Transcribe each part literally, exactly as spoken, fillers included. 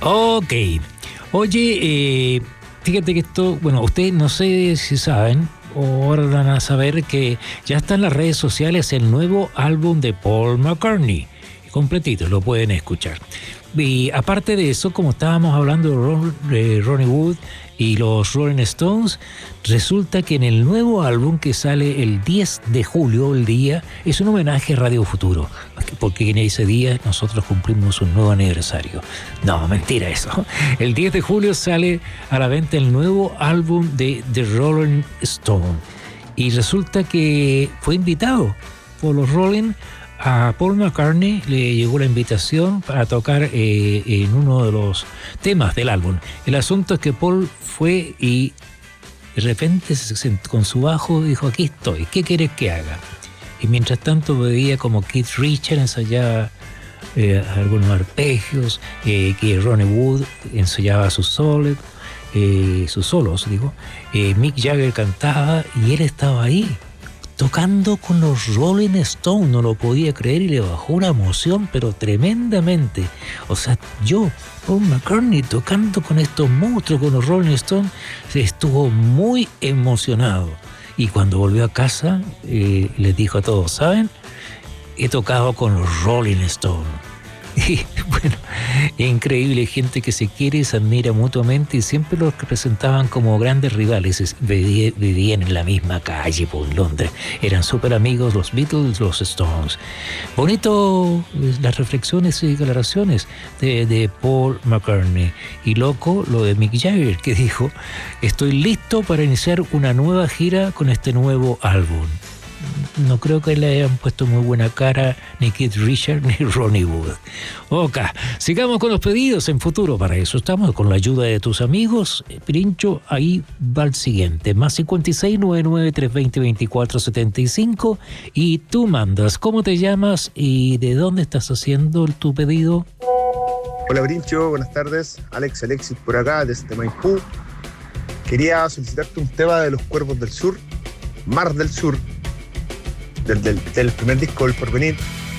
Ok. Oye, eh, fíjate que esto, bueno, ustedes no sé si saben o ahora van a saber que ya está en las redes sociales el nuevo álbum de Paul McCartney. Completito, lo pueden escuchar. Y aparte de eso, como estábamos hablando de, Ron, de Ronnie Wood y los Rolling Stones, resulta que en el nuevo álbum que sale el diez de julio, el día, es un homenaje a Radio Futuro, porque en ese día nosotros cumplimos un nuevo aniversario. No, mentira eso. El diez de julio sale a la venta el nuevo álbum de The Rolling Stone y resulta que fue invitado por los Rolling. A Paul McCartney le llegó la invitación para tocar eh, en uno de los temas del álbum. El asunto es que Paul fue y de repente se sentó con su bajo y dijo, aquí estoy, ¿qué quieres que haga? Y mientras tanto veía como Keith Richards ensayaba eh, algunos arpegios, eh, que Ronnie Wood ensayaba sus solos, eh, sus solos, digo, eh, Mick Jagger cantaba y él estaba ahí, tocando con los Rolling Stones. No lo podía creer y le bajó una emoción, pero tremendamente. O sea, yo, Paul McCartney, tocando con estos monstruos, con los Rolling Stones, estuvo muy emocionado. Y cuando volvió a casa, eh, les dijo a todos, ¿saben? He tocado con los Rolling Stones. Y bueno, es increíble, gente que se quiere y se admira mutuamente y siempre los presentaban como grandes rivales. Vivían en la misma calle por Londres, eran súper amigos los Beatles, los Stones. Bonito las reflexiones y declaraciones de, de Paul McCartney. Y loco lo de Mick Jagger, que dijo, estoy listo para iniciar una nueva gira con este nuevo álbum. No creo que le hayan puesto muy buena cara ni Keith Richards ni Ronnie Wood. Ok, sigamos con los pedidos en futuro. Para eso estamos, con la ayuda de tus amigos. Pirincho, ahí va el siguiente. Más cincuenta y seis, noventa y nueve, trescientos veinte, veinticuatro setenta y cinco. Y tú mandas cómo te llamas y de dónde estás haciendo tu pedido. Hola Pirincho, buenas tardes. Alex Alexis por acá, desde Maipú. Quería solicitarte un tema de Los Cuervos del Sur, Mar del Sur. Del, del, del primer disco, El Porvenir.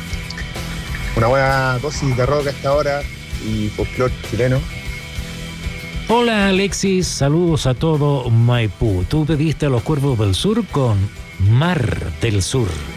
Una buena dosis de rock a esta hora y folclore chileno. Hola Alexis, saludos a todo Maipú. Tú pediste a Los Cuervos del Sur con Mar del Sur.